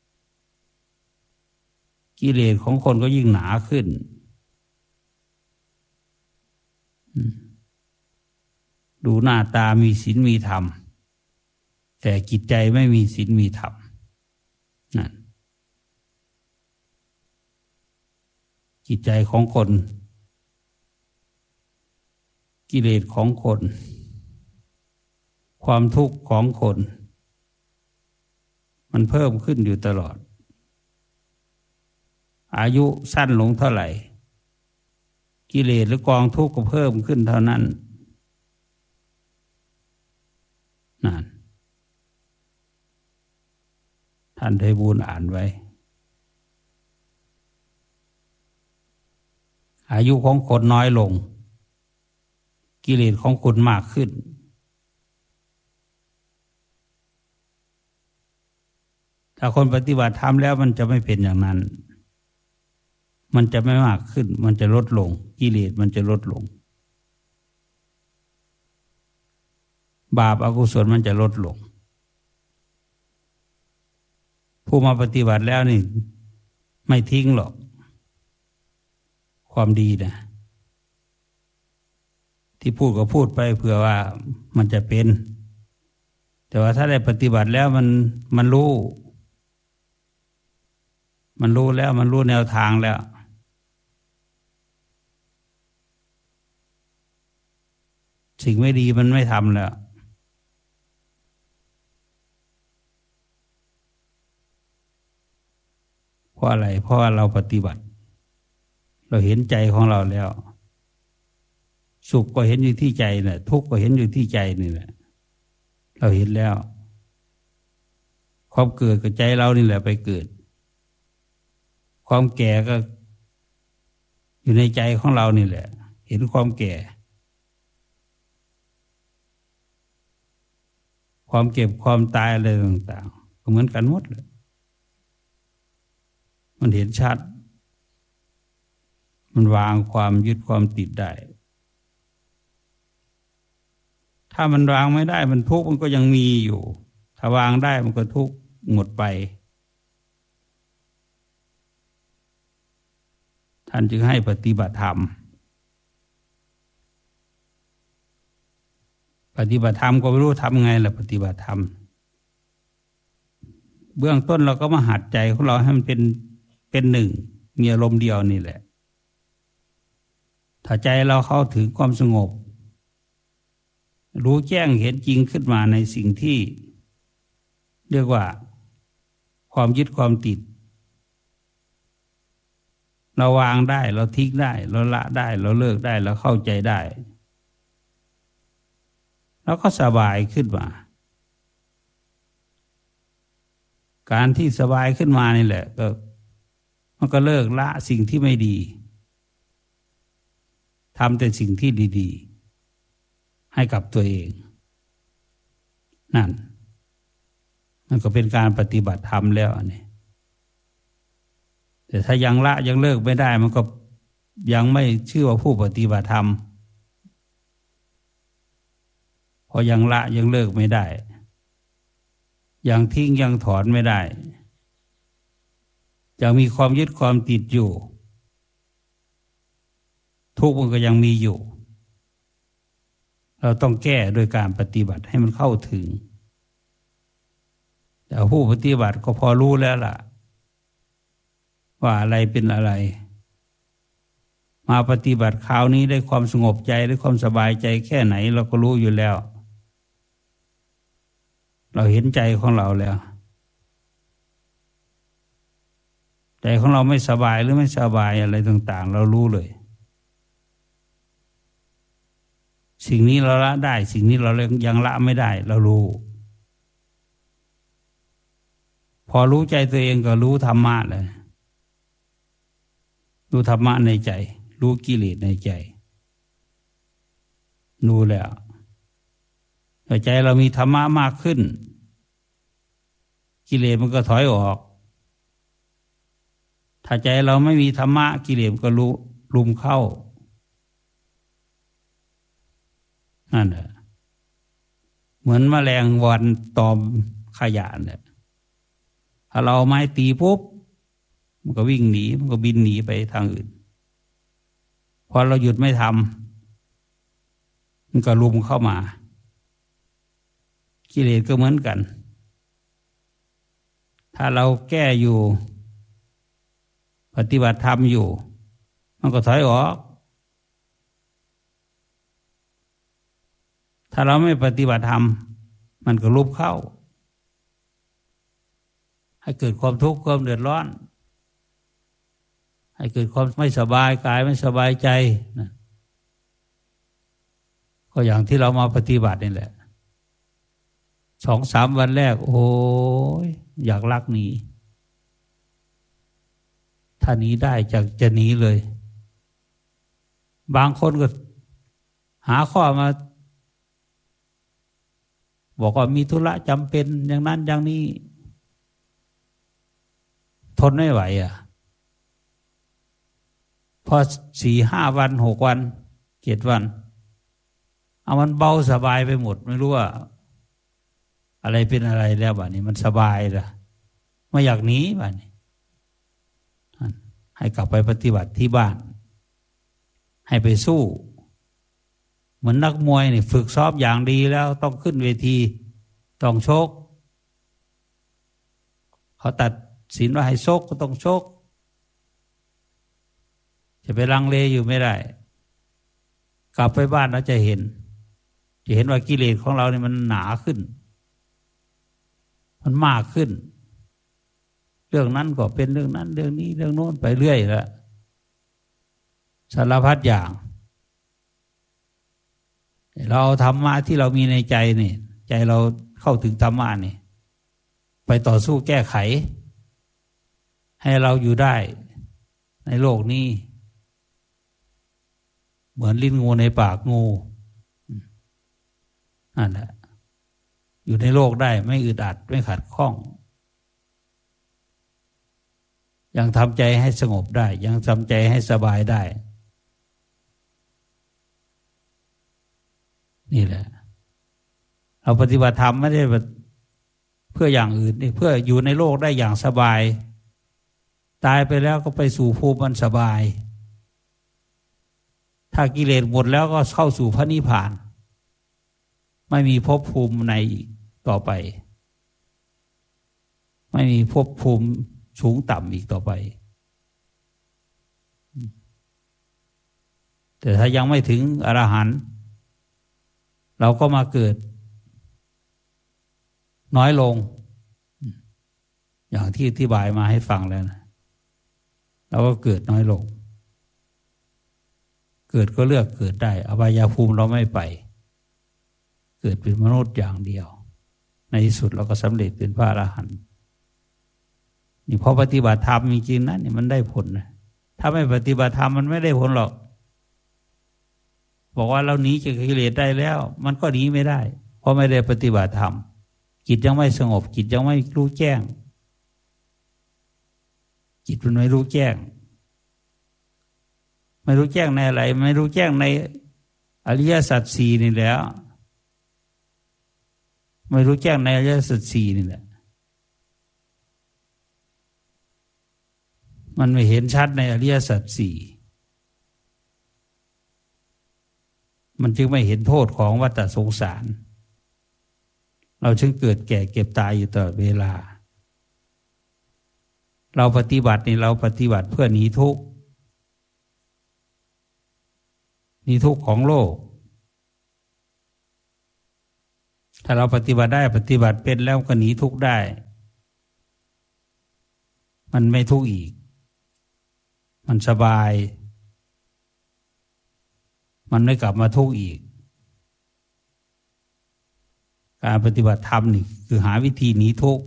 กิเลสของคนก็ยิ่งหนาขึ้นดูหน้าตามีศีลมีธรรมแต่จิตใจไม่มีศีลมีธรรมนั่นจิตใจของคนกิเลสของคนความทุกข์ของคนมันเพิ่มขึ้นอยู่ตลอดอายุสั้นลงเท่าไหร่กิเลสหรือกองทุกข์ก็เพิ่มขึ้นเท่านั้นนั่นท่านไพบูลย์อ่านไว้อายุของคนน้อยลงกิเลสของคนมากขึ้นถ้าคนปฏิบัติธรรมแล้วมันจะไม่เป็นอย่างนั้นมันจะไม่มากขึ้นมันจะลดลงกิเลสมันจะลดลงบาปอกุศลมันจะลดลงผู้มาปฏิบัติแล้วนี่ไม่ทิ้งหรอกความดีนะที่พูดก็พูดไปเผื่อว่ามันจะเป็นแต่ว่าถ้าได้ปฏิบัติแล้วมันรู้แล้วมันรู้แนวทางแล้วสิ่งไม่ดีมันไม่ทำแล้วเพราะอะไรเพราะว่าเราปฏิบัติเราเห็นใจของเราแล้วสุขก็เห็นอยู่ที่ใจแหละทุกข์ก็เห็นอยู่ที่ใจนี่แหละเราเห็นแล้วความเกิดกับใจเรานี่แหละไปเกิดความแก่ก็อยู่ในใจของเรานี่แหละเห็นความแก่ความเก็บความตายอะไรต่างๆก็เหมือนกันหมดเลยมันเห็นชัดมันวางความยึดความติดได้ถ้ามันวางไม่ได้มันทุกข์มันก็ยังมีอยู่ถ้าวางได้มันก็ทุกข์หมดไปท่านจึงให้ปฏิบัติธรรมปฏิบัติธรรมก็ไม่รู้ทำไงล่ะปฏิบัติธรรมเบื้องต้นเราก็มาหัดใจของเราให้มันเป็นหนึ่งมีอารมณ์เดียวนี่แหละถ้าใจเราเข้าถึงความสงบรู้แจ้งเห็นจริงขึ้นมาในสิ่งที่เรียกว่าความยึดความติดเราวางได้เราทิ้งได้เราละได้เราเลิกได้เราเข้าใจได้แล้วก็สบายขึ้นมาการที่สบายขึ้นมานี่แหละก็มันก็เลิกละสิ่งที่ไม่ดีทำแต่สิ่งที่ดีๆให้กับตัวเองนั่นมันก็เป็นการปฏิบัติธรรมแล้วนี่แต่ถ้ายังละยังเลิกไม่ได้มันก็ยังไม่ชื่อว่าผู้ปฏิบัติธรรมพอยังละยังเลิกไม่ได้ยังทิ้งยังถอนไม่ได้ยังมีความยึดความติดอยู่ทุกข์มันก็ยังมีอยู่เราต้องแก้โดยการปฏิบัติให้มันเข้าถึงแต่ผู้ปฏิบัติก็พอรู้แล้วล่ะว่าอะไรเป็นอะไรมาปฏิบัติคราวนี้ได้ความสงบใจได้ความสบายใจแค่ไหนเราก็รู้อยู่แล้วเราเห็นใจของเราแล้วใจของเราไม่สบายหรือไม่สบายอะไรต่างๆเรารู้เลยสิ่งนี้เราละได้สิ่งนี้เรายังละไม่ได้เรารู้พอรู้ใจตัวเองก็รู้ธรรมะเลยรู้ธรรมะในใจรู้กิเลสในใจรู้แล้วแต่ใจเรามีธรรมะมากขึ้นกิเลสมันก็ถอยออกถ้าใจเราไม่มีธรรมะกิเลสก็ลุมเข้านั่นแหละเหมือนแมลงวันตอมขยะเนี่ยถ้าเราไม้ตีปุ๊บมันก็วิ่งหนีมันก็บินหนีไปทางอื่นพอเราหยุดไม่ทำมันก็ลุมเข้ามากิเลสก็เหมือนกันถ้าเราแก้อยู่ปฏิบัติธรรมอยู่มันก็ถอยออกถ้าเราไม่ปฏิบัติธรรมมันก็ลุมเข้าให้เกิดความทุกข์ความเดือดร้อนให้เกิดความไม่สบายกายไม่สบายใจนะก็อย่างที่เรามาปฏิบัตินี่แหละ2-3 วันแรกโอ้ยอยากลักหนีถ้าหนีได้จะหนีเลยบางคนก็หาข้อมาบอกว่ามีธุระจำเป็นอย่างนั้นอย่างนี้ทนไม่ไหวพอ4-5 วัน6 วัน7 วันเอามันเบาสบายไปหมดไม่รู้ว่าอะไรเป็นอะไรแล้วบัดนี้มันสบายละไม่อยากหนีบัดนี้ให้กลับไปปฏิบัติที่บ้านให้ไปสู้เหมือนนักมวยนี่ฝึกซ้อมอย่างดีแล้วต้องขึ้นเวทีต้องชกเขาตัดสินว่าให้ชกก็ต้องชกจะไปลังเลอยู่ไม่ได้กลับไปบ้านแล้วจะเห็นว่ากิเลสของเราเนี่ยมันหนาขึ้นมันมากขึ้นเรื่องนั้นก็เป็นเรื่องนั้นเรื่องนี้เรื่องโน้นไปเรื่อยแล้วสารพัดอย่างเราเอาธรรมะที่เรามีในใจนี่ใจเราเข้าถึงธรรมะนี่ไปต่อสู้แก้ไขให้เราอยู่ได้ในโลกนี้เหมือนลิ้นงูในปากงูนั่นแหละอยู่ในโลกได้ไม่อึดอัดไม่ขัดข้องยังทำใจให้สงบได้ยังทำใจให้สบายได้นี่แหละเราปฏิบัติธรรมไม่ได้เพื่ออย่างอื่นนี่เพื่ออยู่ในโลกได้อย่างสบายตายไปแล้วก็ไปสู่ภูมิมันสบายถ้ากิเลสหมดแล้วก็เข้าสู่พระนิพพานไม่มีภพภูมิในต่อไปไม่มีภพภูมิสูงต่ำอีกต่อไปแต่ถ้ายังไม่ถึงอรหันต์เราก็มาเกิดน้อยลงอย่างที่อธิบายมาให้ฟังแล้วนะเราก็เกิดน้อยลงเกิดก็เลือกเกิดได้อบายภูมิเราไม่ไปเกิดเป็นมนุษย์อย่างเดียวในที่สุดเราก็สำเร็จเป็นพระอรหันต์นี่พอปฏิบัติธรรมจริงๆนะนี่มันได้ผลนะถ้าไม่ปฏิบัติธรรมมันไม่ได้ผลหรอกบอกว่าเราหนีจากกิเลสได้แล้วมันก็หนีไม่ได้เพราะไม่ได้ปฏิบัติธรรมจิตยังไม่สงบจิตยังไม่รู้แจ้งจิตมันไม่รู้แจ้งไม่รู้แจ้งในอะไรไม่รู้แจ้งในอริยสัจสี่นี่แล้วไม่รู้แจ้งในอริยสัจสี่นี่แหละมันไม่เห็นชัดในอริยสัจสี่มันจึงไม่เห็นโทษของวัฏสงสารเราจึงเกิดแก่เก็บตายอยู่ตลอดเวลาเราปฏิบัตินี่เราปฏิบัติเพื่อหนีทุกข์หนีทุกข์ของโลกถ้าเราปฏิบัติได้ปฏิบัติเป็นแล้วก็หนีทุกข์ได้มันไม่ทุกข์อีกมันสบายมันไม่กลับมาทุกข์อีกการปฏิบัติธรรมนี่คือหาวิธีหนีทุกข์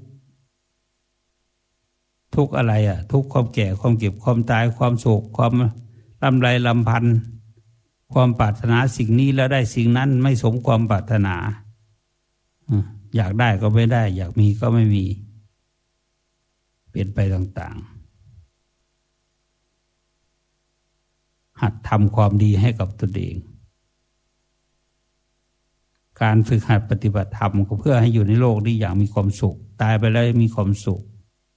ทุกข์อะไรอ่ะทุกข์ความแก่ความเก็บความตายความโศกความลำไรลำพันธ์ความปรารถนาสิ่งนี้แล้วได้สิ่งนั้นไม่สมความปรารถนาอยากได้ก็ไม่ได้อยากมีก็ไม่มีเปลี่ยนไปต่างๆหัดทำความดีให้กับตนเองการฝึกหัดปฏิบัติธรรมก็เพื่อให้อยู่ในโลกนี้อย่างมีความสุขตายไปแล้วมีความสุข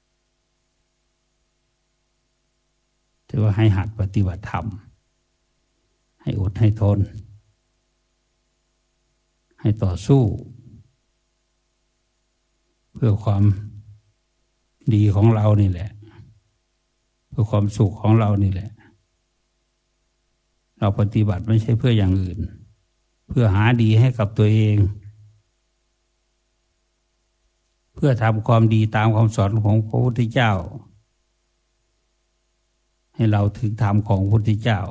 ถือว่าให้หัดปฏิบัติธรรมให้อดให้ทนให้ต่อสู้เพื่อความดีของเรานี่แหละเพื่อความสุขของเรานี่แหละเราปฏิบัติไม่ใช่เพื่ออย่างอื่นเพื่อหาดีให้กับตัวเองเพื่อทำความดีตามคำสอนของพระพุทธเจ้าให้เราถึงธรรมของพระพุทธเจ้า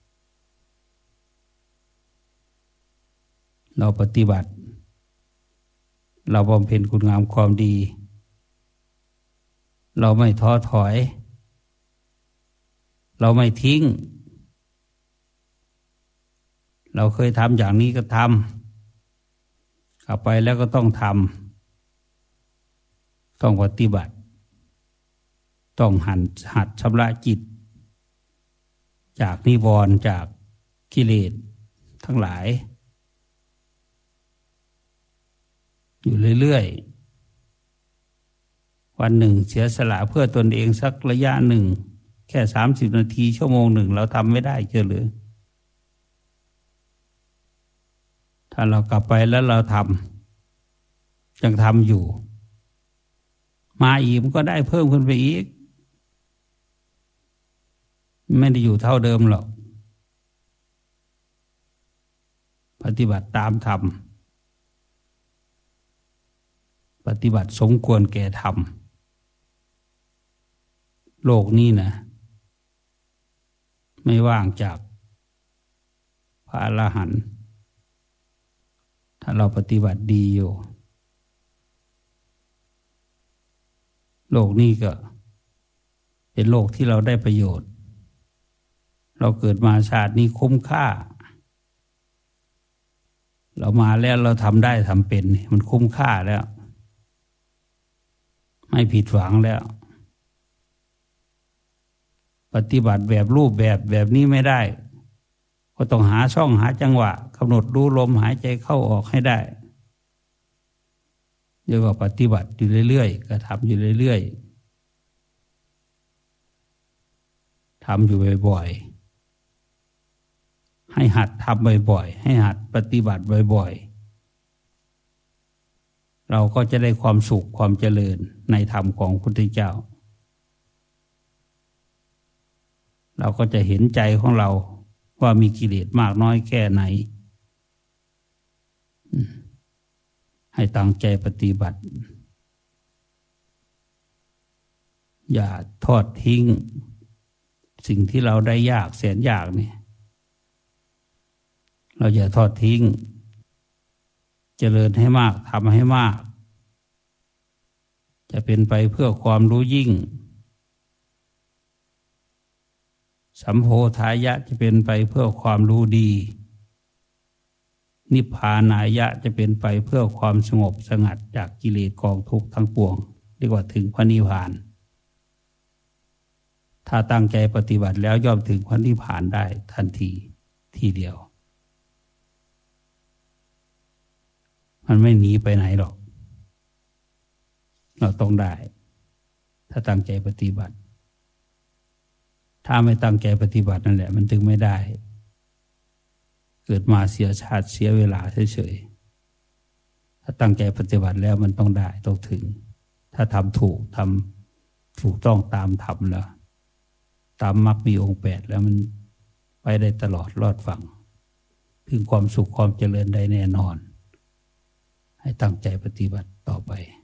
เราปฏิบัติเราบำเพ็ญคุณงามความดีเราไม่ท้อถอยเราไม่ทิ้งเราเคยทำอย่างนี้ก็ทำกลับไปแล้วก็ต้องทำต้องปฏิบัติต้องหัดชำระจิตจากนิวรณ์จากกิเลสทั้งหลายอยู่เรื่อยๆวันหนึ่งเสียสละเพื่อตนเองสักระยะหนึ่งแค่30 นาทีชั่วโมงหนึ่งเราทำไม่ได้เจอหรือถ้าเรากลับไปแล้วเราทำยังทำอยู่มาอีกมันก็ได้เพิ่มขึ้นไปอีกไม่ได้อยู่เท่าเดิมหรอกปฏิบัติตามธรรมปฏิบัติสมควรแก่ธรรมโลกนี้นะไม่ว่างจากพระอรหันต์ถ้าเราปฏิบัติดีอยู่โลกนี้ก็เป็นโลกที่เราได้ประโยชน์เราเกิดมาชาตินี้คุ้มค่าเรามาแล้วเราทำได้ทำเป็นมันคุ้มค่าแล้วไม่ผิดหวังแล้วปฏิบัติแบบรูปแบบนี้ไม่ได้ก็ต้องหาช่องหาจังหวะกำหนดรู้ลมหายใจเข้าออกให้ได้เรียกว่าปฏิบัติอยู่เรื่อยๆก็ทำอยู่เรื่อยๆทำอยู่บ่อยๆให้หัดทำบ่อยๆให้หัดปฏิบัติบ่อยๆเราก็จะได้ความสุขความเจริญในธรรมของพระพุทธเจ้าเราก็จะเห็นใจของเราว่ามีกิเลสมากน้อยแค่ไหนให้ตั้งใจปฏิบัติอย่าทอดทิ้งสิ่งที่เราได้ยากแสนยากนี่เราอย่าทอดทิ้งเจริญให้มากทำให้มากจะเป็นไปเพื่อความรู้ยิ่งสัมโพธายะจะเป็นไปเพื่อความรู้ดีนิพพานายะจะเป็นไปเพื่อความสงบสงัดจากกิเลสกองทุกข์ทั้งปวงเรียกว่าถึงพระนิพพานถ้าตั้งใจปฏิบัติแล้วย่อมถึงพระนิพพานได้ทันทีทีเดียวมันไม่หนีไปไหนหรอกเราต้องได้ถ้าตั้งใจปฏิบัติถ้าไม่ตั้งใจปฏิบัตินั่นแหละมันถึงไม่ได้เกิดมาเสียชาติเสียเวลาเฉยๆถ้าตั้งใจปฏิบัติแล้วมันต้องได้ต้องถึงถ้าทำถูกต้องตามธรรมแล้วตามมรรคมีองค์8แล้วมันไปได้ตลอดรอดฝั่งถึงความสุขความเจริญได้แน่นอนให้ตั้งใจปฏิบัติต่อไป